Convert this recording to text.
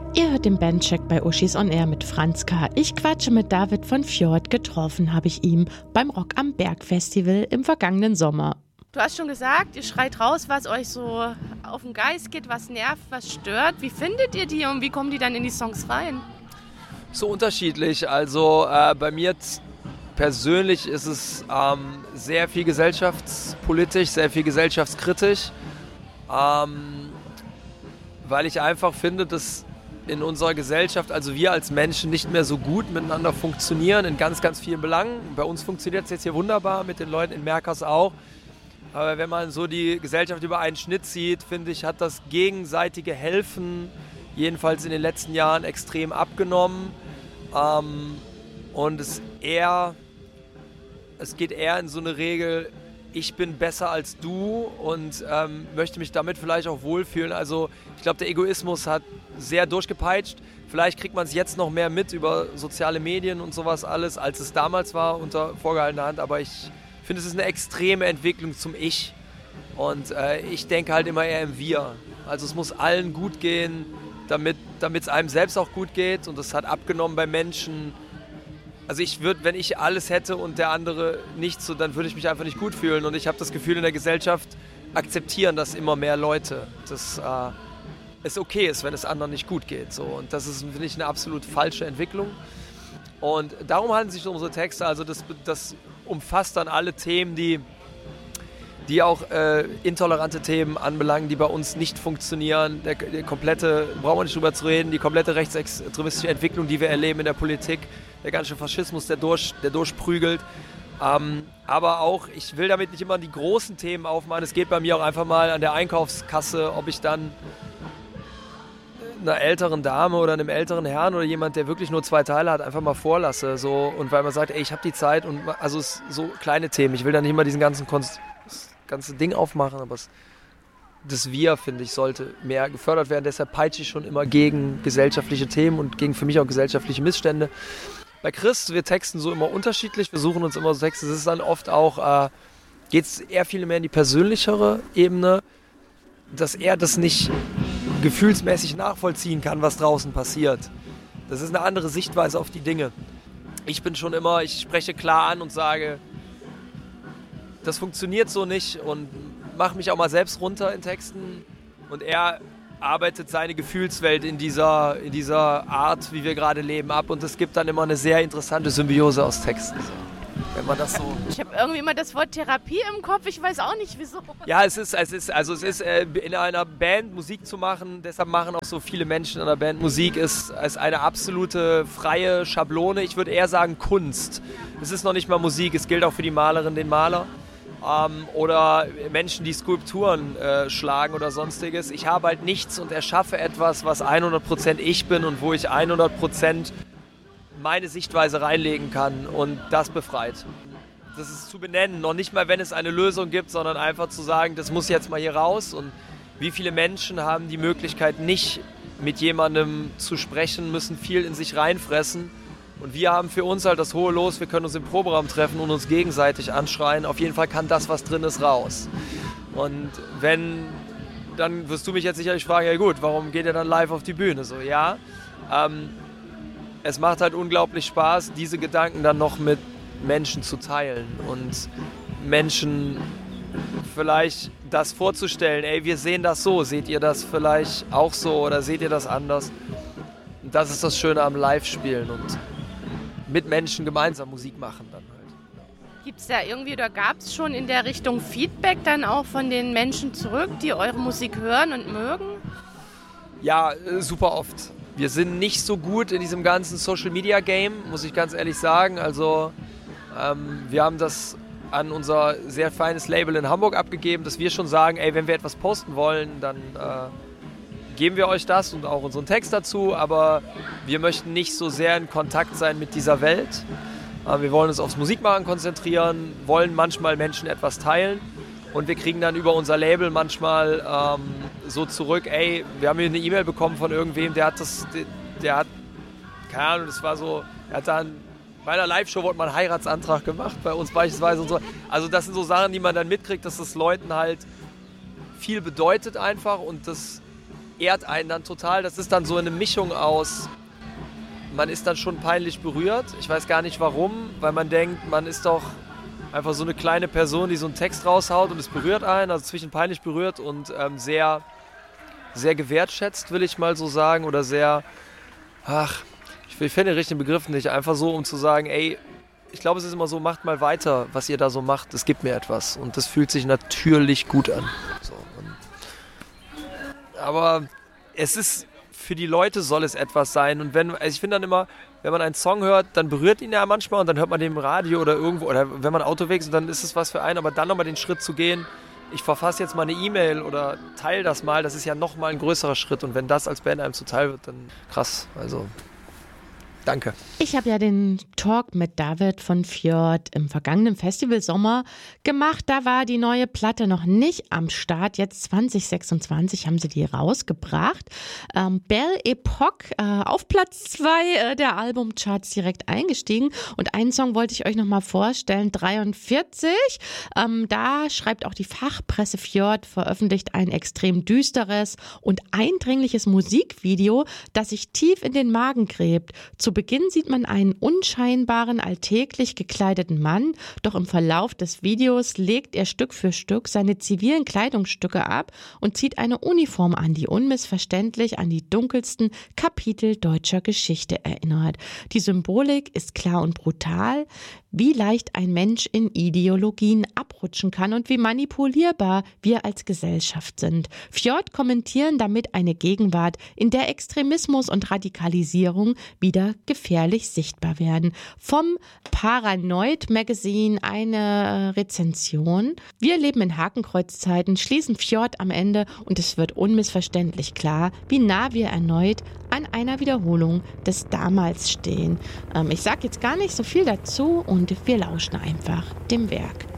Ihr hört den Bandcheck bei Uschis on Air mit Franz K. Ich quatsche mit David von Fjord. Getroffen habe ich ihn beim Rock am Berg Festival im vergangenen Sommer. Du hast schon gesagt, ihr schreit raus, was euch so auf den Geist geht, was nervt, was stört. Wie findet ihr die und wie kommen die dann in die Songs rein? So unterschiedlich. Also bei mir persönlich ist es sehr viel gesellschaftspolitisch, sehr viel gesellschaftskritisch, weil ich einfach finde, dass in unserer Gesellschaft, also wir als Menschen nicht mehr so gut miteinander funktionieren in ganz, ganz vielen Belangen. Bei uns funktioniert es jetzt hier wunderbar, mit den Leuten in Merkers auch. Aber wenn man so die Gesellschaft über einen Schnitt sieht, finde ich, hat das gegenseitige Helfen jedenfalls in den letzten Jahren extrem abgenommen. Und es geht eher in so eine Regel, ich bin besser als du und möchte mich damit vielleicht auch wohlfühlen. Also ich glaube, der Egoismus hat sehr durchgepeitscht. Vielleicht kriegt man es jetzt noch mehr mit über soziale Medien und sowas alles, als es damals war unter vorgehaltener Hand. Aber ich finde, es ist eine extreme Entwicklung zum Ich. Und ich denke halt immer eher im Wir. Also es muss allen gut gehen, damit es einem selbst auch gut geht. Und das hat abgenommen bei Menschen. Also ich würde, wenn ich alles hätte und der andere nichts, so, dann würde ich mich einfach nicht gut fühlen. Und ich habe das Gefühl, in der Gesellschaft akzeptieren das immer mehr Leute. Dass es okay ist, wenn es anderen nicht gut geht. So. Und das ist, finde ich, eine absolut falsche Entwicklung. Und darum handeln sich unsere Texte. Also das umfasst dann alle Themen, die auch intolerante Themen anbelangen, die bei uns nicht funktionieren. Der komplette, brauchen wir nicht drüber zu reden, die komplette rechtsextremistische Entwicklung, die wir erleben in der Politik, der ganze Faschismus, der durchprügelt. Aber auch, ich will damit nicht immer die großen Themen aufmachen. Es geht bei mir auch einfach mal an der Einkaufskasse, ob ich dann einer älteren Dame oder einem älteren Herrn oder jemand, der wirklich nur 2 Teile hat, einfach mal vorlasse. So. Und weil man sagt, ey, ich habe die Zeit und also so kleine Themen. Ich will da nicht immer diesen ganze Ding aufmachen, aber das Wir, finde ich, sollte mehr gefördert werden. Deshalb peitsche ich schon immer gegen gesellschaftliche Themen und gegen für mich auch gesellschaftliche Missstände. Bei Chris, wir texten so immer unterschiedlich, wir suchen uns immer so Texte. Es ist dann oft auch, geht es eher viel mehr in die persönlichere Ebene, dass er das nicht gefühlsmäßig nachvollziehen kann, was draußen passiert. Das ist eine andere Sichtweise auf die Dinge. Ich spreche klar an und sage, das funktioniert so nicht und mache mich auch mal selbst runter in Texten. Und er arbeitet seine Gefühlswelt in dieser Art, wie wir gerade leben, ab. Und es gibt dann immer eine sehr interessante Symbiose aus Texten. Wenn man das so. Ich habe irgendwie immer das Wort Therapie im Kopf, ich weiß auch nicht wieso. Ja, es ist in einer Band Musik zu machen, deshalb machen auch so viele Menschen in einer Band Musik, ist eine absolute freie Schablone. Ich würde eher sagen Kunst. Es ist noch nicht mal Musik, es gilt auch für die Malerin, den Maler. Oder Menschen, die Skulpturen schlagen oder sonstiges. Ich habe halt nichts und erschaffe etwas, was 100% ich bin und wo ich 100% meine Sichtweise reinlegen kann und das befreit. Das ist zu benennen, noch nicht mal, wenn es eine Lösung gibt, sondern einfach zu sagen, das muss jetzt mal hier raus. Und wie viele Menschen haben die Möglichkeit, nicht mit jemandem zu sprechen, müssen viel in sich reinfressen. Und wir haben für uns halt das hohe Los, wir können uns im Proberaum treffen und uns gegenseitig anschreien. Auf jeden Fall kann das, was drin ist, raus. Und dann wirst du mich jetzt sicherlich fragen, ja gut, warum geht ihr dann live auf die Bühne? So, ja, es macht halt unglaublich Spaß, diese Gedanken dann noch mit Menschen zu teilen und Menschen vielleicht das vorzustellen, ey, wir sehen das so, seht ihr das vielleicht auch so oder seht ihr das anders? Und das ist das Schöne am Live-Spielen und mit Menschen gemeinsam Musik machen dann halt. Gibt es da irgendwie oder gab es schon in der Richtung Feedback dann auch von den Menschen zurück, die eure Musik hören und mögen? Ja, super oft. Wir sind nicht so gut in diesem ganzen Social-Media-Game, muss ich ganz ehrlich sagen. Also wir haben das an unser sehr feines Label in Hamburg abgegeben, dass wir schon sagen, ey, wenn wir etwas posten wollen, dann geben wir euch das und auch unseren Text dazu, aber wir möchten nicht so sehr in Kontakt sein mit dieser Welt. Wir wollen uns aufs Musikmachen konzentrieren, wollen manchmal Menschen etwas teilen und wir kriegen dann über unser Label manchmal so zurück, ey, wir haben hier eine E-Mail bekommen von irgendwem, der hat, keine Ahnung, das war so, er hat dann bei einer Live-Show wurde mal ein Heiratsantrag gemacht, bei uns beispielsweise und so. Also das sind so Sachen, die man dann mitkriegt, dass das Leuten halt viel bedeutet einfach und das ehrt einen dann total. Das ist dann so eine Mischung aus, man ist dann schon peinlich berührt. Ich weiß gar nicht warum, weil man denkt, man ist doch einfach so eine kleine Person, die so einen Text raushaut und es berührt einen, also zwischen peinlich berührt und sehr, sehr gewertschätzt, will ich mal so sagen, oder sehr, ich finde den richtigen Begriff nicht, einfach so, um zu sagen, ey, ich glaube, es ist immer so, macht mal weiter, was ihr da so macht, es gibt mir etwas und das fühlt sich natürlich gut an. So, aber es ist, für die Leute soll es etwas sein und ich finde dann immer, wenn man einen Song hört, dann berührt ihn ja manchmal und dann hört man den im Radio oder irgendwo oder wenn man Auto wechselt, dann ist es was für einen, aber dann nochmal den Schritt zu gehen, ich verfasse jetzt mal eine E-Mail oder teile das mal, das ist ja nochmal ein größerer Schritt und wenn das als Band einem zuteil wird, dann krass, also danke. Ich habe ja den Talk mit David von Fjord im vergangenen Festivalsommer gemacht. Da war die neue Platte noch nicht am Start. Jetzt 2026 haben sie die rausgebracht. Belle Epoque auf Platz 2 der Albumcharts direkt eingestiegen. Und einen Song wollte ich euch nochmal vorstellen, 43. Da schreibt auch die Fachpresse Fjord, veröffentlicht ein extrem düsteres und eindringliches Musikvideo, das sich tief in den Magen gräbt. Zu Beginn sieht man einen unscheinbaren, alltäglich gekleideten Mann, doch im Verlauf des Videos legt er Stück für Stück seine zivilen Kleidungsstücke ab und zieht eine Uniform an, die unmissverständlich an die dunkelsten Kapitel deutscher Geschichte erinnert. Die Symbolik ist klar und brutal, wie leicht ein Mensch in Ideologien abrutschen kann und wie manipulierbar wir als Gesellschaft sind. Fjord kommentieren damit eine Gegenwart, in der Extremismus und Radikalisierung wieder gefährlich sichtbar werden. Vom Paranoid Magazine eine Rezension. Wir leben in Hakenkreuzzeiten, schließen Fjord am Ende und es wird unmissverständlich klar, wie nah wir erneut an einer Wiederholung des Damals stehen. Ich sage jetzt gar nicht so viel dazu und wir lauschen einfach dem Werk.